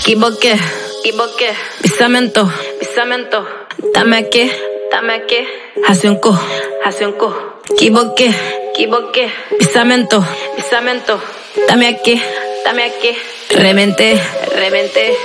Equivoqué, pisamento, dame aquí, hace un cu, equivoqué, pisamento, dame aquí, reventé.